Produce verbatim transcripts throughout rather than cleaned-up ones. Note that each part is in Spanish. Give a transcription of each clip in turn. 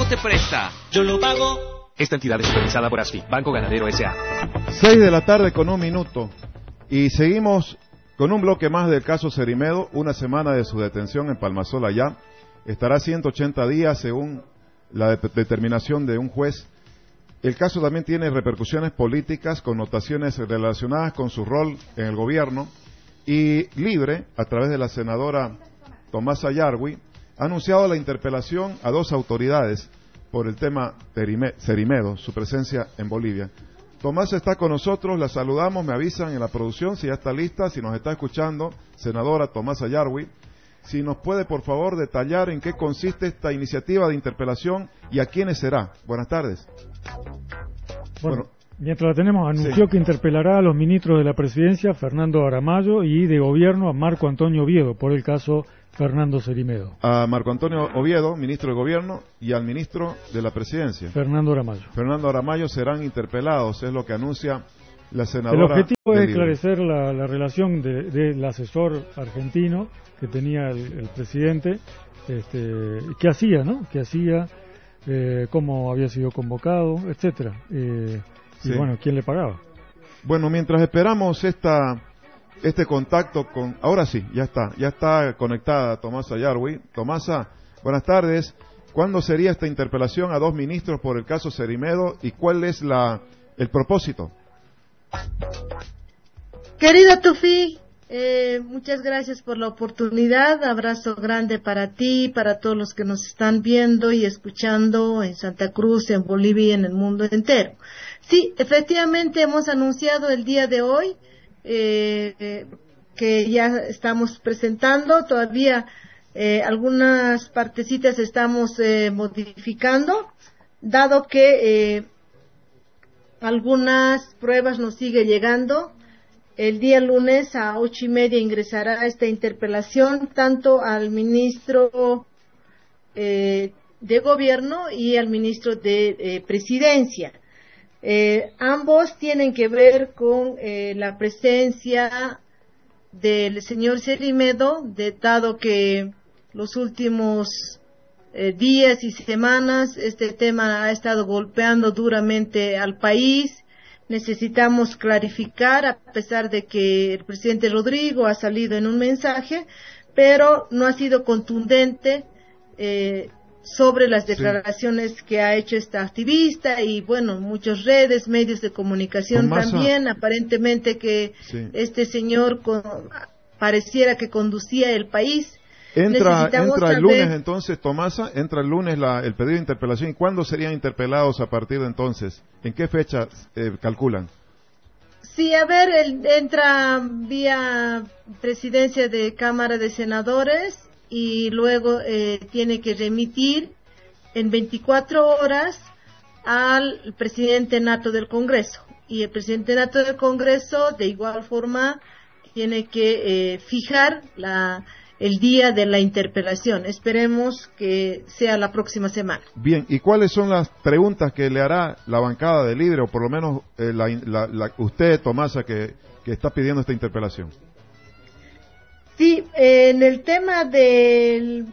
te presta. Yo lo pago. Esta entidad es supervisada por ASFI, Banco Ganadero S A Seis de la tarde con un minuto. Y seguimos con un bloque más del caso Cerimedo. Una semana de su detención en Palmasola ya. Estará ciento ochenta días según la de determinación de un juez. El caso también tiene repercusiones políticas, connotaciones relacionadas con su rol en el gobierno. Y Libre, a través de la senadora Tomasa Yarwi, ha anunciado la interpelación a dos autoridades por el tema Cerimedo, su presencia en Bolivia. Tomasa está con nosotros, la saludamos, me avisan en la producción si ya está lista, si nos está escuchando, senadora Tomasa Yarwi, si nos puede por favor detallar en qué consiste esta iniciativa de interpelación y a quiénes será. Buenas tardes. Bueno, bueno mientras la tenemos, anunció sí. que interpelará a los ministros de la Presidencia, Fernando Aramayo, y de Gobierno a Marco Antonio Oviedo, por el caso Fernando Cerimedo. A Marco Antonio Oviedo, ministro de Gobierno, y al ministro de la Presidencia, Fernando Aramayo. Fernando Aramayo serán interpelados, es lo que anuncia la senadora. El objetivo es esclarecer la, la relación de, del asesor argentino que tenía el, el presidente, este, qué hacía, ¿no? Qué hacía, eh, cómo había sido convocado, etcétera. Eh, y sí. bueno, quién le pagaba. Bueno, mientras esperamos esta este contacto con... Ahora sí, ya está, ya está conectada Tomasa Yarwi. Tomasa, buenas tardes. ¿Cuándo sería esta interpelación a dos ministros por el caso Cerimedo y cuál es la el propósito? Querido Tufi, eh, muchas gracias por la oportunidad. Abrazo grande para ti, para todos los que nos están viendo y escuchando en Santa Cruz, en Bolivia y en el mundo entero. Sí, efectivamente hemos anunciado el día de hoy Eh, eh, que ya estamos presentando, todavía eh, algunas partecitas estamos eh, modificando, dado que eh, algunas pruebas nos sigue llegando. El día lunes a ocho y media ingresará esta interpelación tanto al ministro eh, de Gobierno y al ministro de eh, Presidencia. Eh, ambos tienen que ver con eh, la presencia del señor Cerimedo, de, dado que los últimos eh, días y semanas este tema ha estado golpeando duramente al país. Necesitamos clarificar, a pesar de que el presidente Rodrigo ha salido en un mensaje, pero no ha sido contundente eh, sobre las declaraciones sí. que ha hecho esta activista y bueno, muchas redes, medios de comunicación Tomasa. También, aparentemente que sí. este señor con, pareciera que conducía el país. Entra, entra el saber... lunes entonces, Tomasa, entra el lunes la, el pedido de interpelación. ¿Y cuándo serían interpelados a partir de entonces? ¿En qué fecha eh, calculan? Sí, a ver, él entra vía presidencia de Cámara de Senadores y luego eh, tiene que remitir en veinticuatro horas al presidente nato del Congreso. Y el presidente nato del Congreso, de igual forma, tiene que eh, fijar la, el día de la interpelación. Esperemos que sea la próxima semana. Bien, ¿y cuáles son las preguntas que le hará la bancada de Libre, o por lo menos eh, la, la, la, usted, Tomasa, que, que está pidiendo esta interpelación? Sí, eh, en el tema del,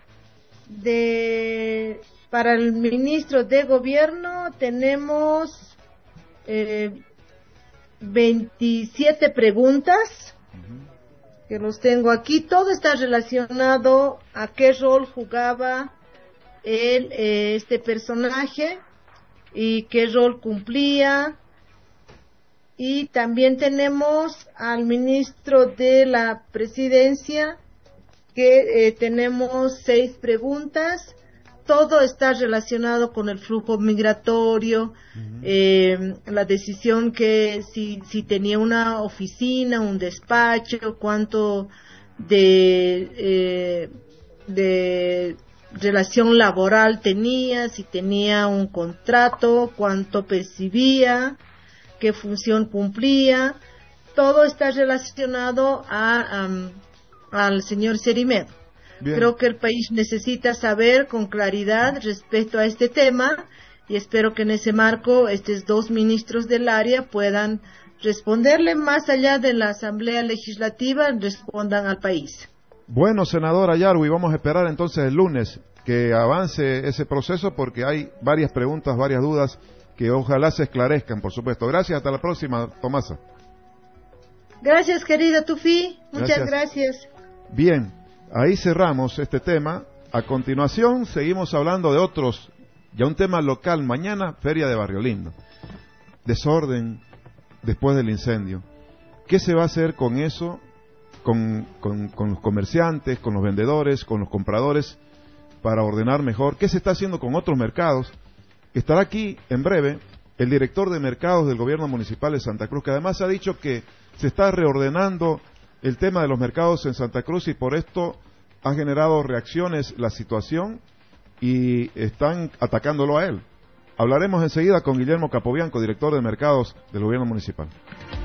de, para el ministro de Gobierno tenemos eh, veintisiete preguntas, uh-huh. que los tengo aquí. Todo está relacionado a qué rol jugaba él, eh, este personaje, y qué rol cumplía. Y también tenemos al ministro de la Presidencia, que eh, tenemos seis preguntas. Todo está relacionado con el flujo migratorio, uh-huh. eh, la decisión que si, si tenía una oficina, un despacho, cuánto de, eh, de relación laboral tenía, si tenía un contrato, cuánto percibía, qué función cumplía. Todo está relacionado a, um, al señor Cerimedo. Bien. Creo que el país necesita saber con claridad respecto a este tema y espero que en ese marco estos dos ministros del área puedan responderle más allá de la Asamblea Legislativa, respondan al país. Bueno, senadora Yarwi, vamos a esperar entonces el lunes que avance ese proceso porque hay varias preguntas, varias dudas que ojalá se esclarezcan, por supuesto. Gracias, hasta la próxima, Tomasa. Gracias, querido Tufi, muchas gracias. gracias. Bien, ahí cerramos este tema. A continuación, seguimos hablando de otros, ya un tema local. Mañana, Feria de Barrio Lindo. Desorden después del incendio. ¿Qué se va a hacer con eso? Con, con, con los comerciantes, con los vendedores, con los compradores, para ordenar mejor. ¿Qué se está haciendo con otros mercados? Estará aquí en breve el director de mercados del gobierno municipal de Santa Cruz, que además ha dicho que se está reordenando el tema de los mercados en Santa Cruz y por esto ha generado reacciones la situación y están atacándolo a él. Hablaremos enseguida con Guillermo Capobianco, director de mercados del gobierno municipal.